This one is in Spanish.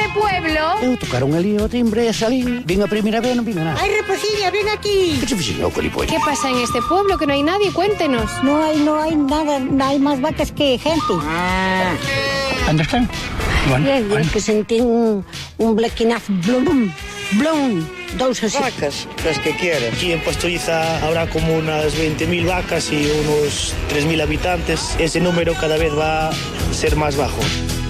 este pueblo? Eu tocaron ali o timbre e salín. Vin a primeira vez, non vin a nada. ¡Ay, Reposilla, ven aquí! Que se fixen, colipolla? ¿Qué pasa en este pueblo? Que no hay nadie, cuéntenos. No hay nada, no hay más vacas que gente. Onde están? Bien, que sentín un blequinazo, blum, blum, dous así. Vacas, las que quieras. Aquí en Pastoriza habrá como unas 20.000 vacas y unos 3.000 habitantes. Ese número cada vez va a ser más bajo.